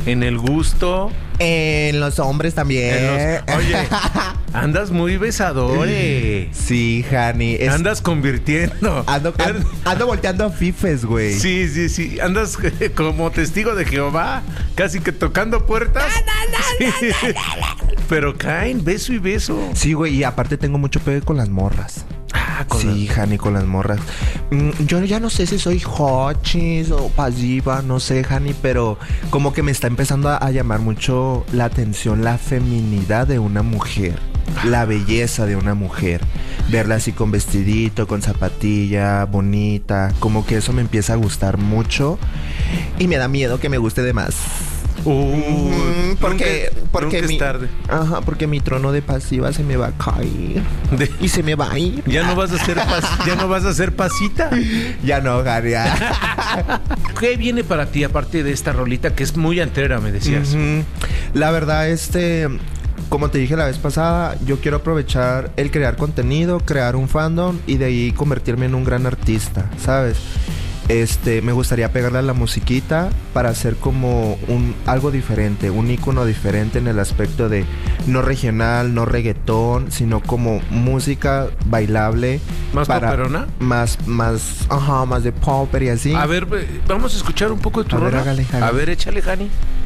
en el gusto. En los hombres también. Oye, andas muy besadore. Sí, honey. Andas convirtiendo. Ando volteando a fifes, güey. Sí. Andas como testigo de Jehová, casi que tocando puertas. No. Pero caen beso y beso. Sí, güey, y aparte tengo mucho pegue con las morras. Sí, honey, con las morras. Yo ya no sé si soy hochis o pasiva, no sé, honey, pero como que me está empezando a llamar mucho la atención la feminidad de una mujer. La belleza de una mujer. Verla así con vestidito, con zapatilla, bonita. Como que eso me empieza a gustar mucho. Y me da miedo que me guste de más. Porque es tarde. Ajá, porque mi trono de pasiva se me va a caer. Y se me va a ir. ¿Ya no vas a hacer pasita? Ya no, Gary. ¿Qué viene para ti aparte de esta rolita que es muy antera, me decías? La verdad, como te dije la vez pasada, yo quiero aprovechar el crear contenido, crear un fandom y de ahí convertirme en un gran artista, ¿sabes? Me gustaría pegarle a la musiquita para hacer como algo diferente, un ícono diferente en el aspecto de no regional, no reggaetón, sino como música bailable. ¿Más poperona? Más de popper y así. A ver, vamos a escuchar un poco de tu rola. Hágale. A ver, échale, Jani.